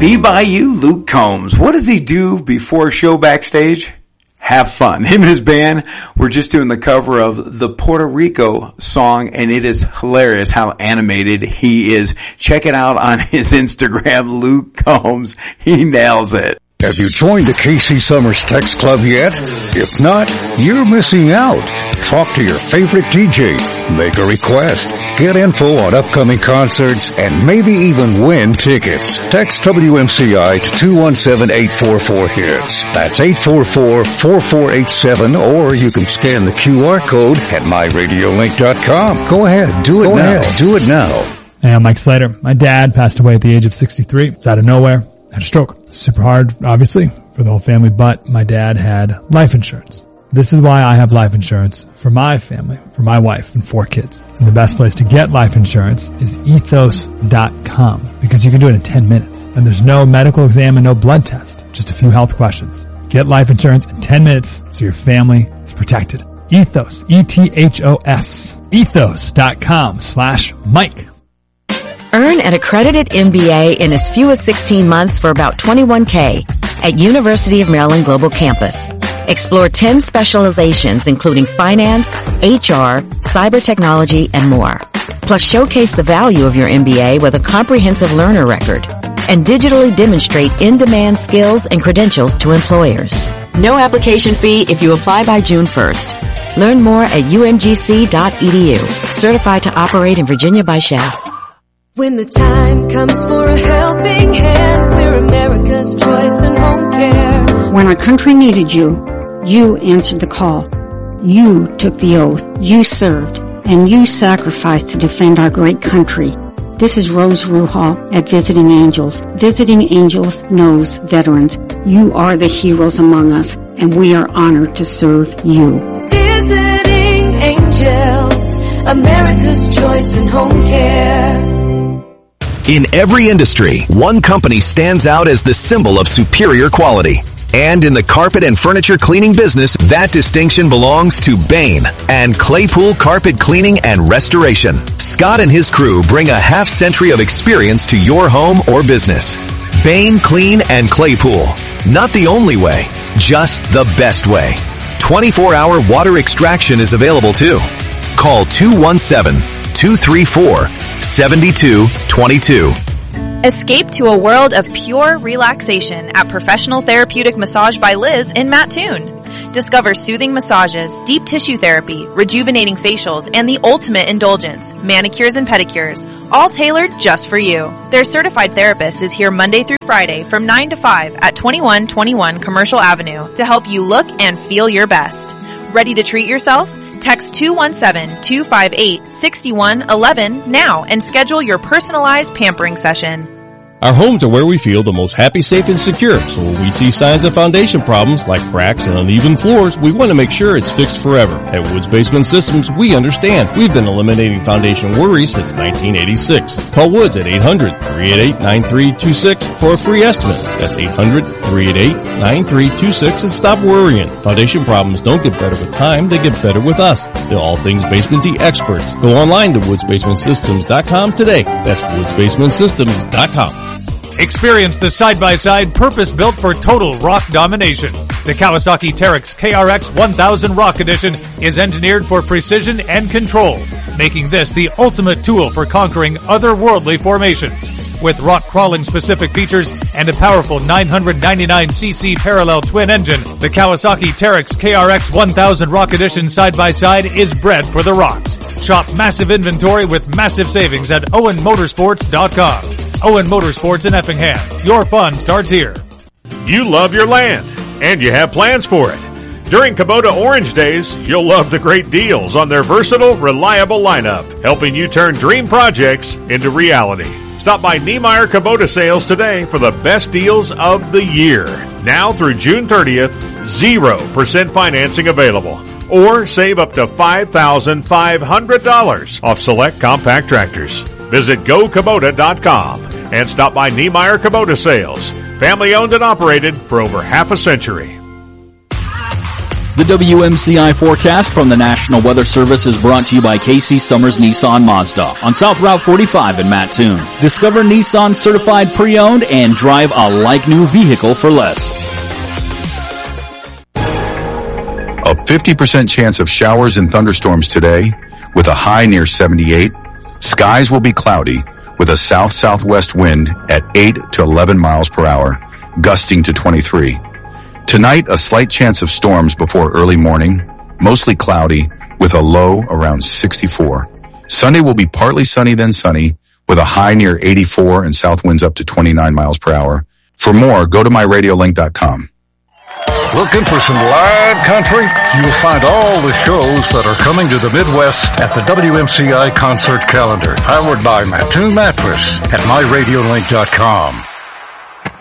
Be By You, Luke Combs. What does he do before show backstage? Have fun. Him and his band were just doing the cover of the Puerto Rico song, and it is hilarious how animated he is. Check it out on his Instagram, Luke Combs. He nails it. Have you joined the KC Summers Text Club yet? If not, you're missing out. Talk to your favorite DJ, make a request, get info on upcoming concerts, and maybe even win tickets. Text WMCI to 217-844-HITS. That's 844-4487, or you can scan the QR code at myradiolink.com. Go ahead, do it now. Hey, I'm Mike Slater. My dad passed away at the age of 63. It's out of nowhere. Had a stroke. Super hard, obviously, for the whole family, but my dad had life insurance. This is why I have life insurance for my family, for my wife and 4 kids. And the best place to get life insurance is ethos.com, because you can do it in 10 minutes. And there's no medical exam and no blood test, just a few health questions. Get life insurance in 10 minutes so your family is protected. Ethos, E-T-H-O-S, ethos.com/Mike. Earn an accredited MBA in as few as 16 months for about $21K at University of Maryland Global Campus. Explore 10 specializations including finance, HR, cyber technology, and more. Plus showcase the value of your MBA with a comprehensive learner record and digitally demonstrate in-demand skills and credentials to employers. No application fee if you apply by June 1st. Learn more at umgc.edu. Certified to operate in Virginia by Shell. When the time comes for a helping hand, we're America's choice in home care. When our country needed you, you answered the call. You took the oath. You served. And you sacrificed to defend our great country. This is Rose Ruhal at Visiting Angels. Visiting Angels knows veterans. You are the heroes among us, and we are honored to serve you. Visiting Angels, America's choice in home care. In every industry, one company stands out as the symbol of superior quality. And in the carpet and furniture cleaning business, that distinction belongs to Bain and Claypool Carpet Cleaning and Restoration. Scott and his crew bring a half-century of experience to your home or business. Bain Clean and Claypool. Not the only way, just the best way. 24-hour water extraction is available too. Call 217-234-7222. Escape to a world of pure relaxation at Professional Therapeutic Massage by Liz in Mattoon. Discover soothing massages, deep tissue therapy, rejuvenating facials, and the ultimate indulgence, manicures and pedicures, all tailored just for you. Their certified therapist is here Monday through Friday from 9 to 5 at 2121 Commercial Avenue to help you look and feel your best. Ready to treat yourself? Text 217-258-6111 now and schedule your personalized pampering session. Our homes are where we feel the most happy, safe, and secure. So when we see signs of foundation problems like cracks and uneven floors, we want to make sure it's fixed forever. At Woods Basement Systems, we understand. We've been eliminating foundation worries since 1986. Call Woods at 800-388-9326 for a free estimate. That's 800-388-9326 and stop worrying. Foundation problems don't get better with time, they get better with us. They're all things basement-y experts. Go online to woodsbasementsystems.com today. That's woodsbasementsystems.com. Experience the side-by-side purpose-built for total rock domination. The Kawasaki Teryx KRX 1000 Rock Edition is engineered for precision and control, making this the ultimate tool for conquering otherworldly formations. With rock-crawling specific features and a powerful 999cc parallel twin engine, the Kawasaki Teryx KRX 1000 Rock Edition side-by-side is bred for the rocks. Shop massive inventory with massive savings at OwenMotorsports.com. Owen Motorsports in Effingham. Your fun starts here. You love your land, and you have plans for it. During Kubota Orange Days, you'll love the great deals on their versatile, reliable lineup, helping you turn dream projects into reality. Stop by Niemeyer Kubota Sales today for the best deals of the year. Now through June 30th, 0% financing available. Or save up to $5,500 off select compact tractors. Visit GoKubota.com and stop by Niemeyer Kubota Sales. Family owned and operated for over half a century. The WMCI forecast from the National Weather Service is brought to you by Casey Summers Nissan Mazda on South Route 45 in Mattoon. Discover Nissan certified pre-owned and drive a like-new vehicle for less. A 50% chance of showers and thunderstorms today with a high near 78. Skies will be cloudy with a south-southwest wind at 8 to 11 miles per hour, gusting to 23. Tonight, a slight chance of storms before early morning, mostly cloudy with a low around 64. Sunday will be partly sunny then sunny with a high near 84 and south winds up to 29 miles per hour. For more, go to myradiolink.com. Looking for some live country? You'll find all the shows that are coming to the Midwest at the WMCI concert calendar, powered by Mattoon Mattress at myradiolink.com.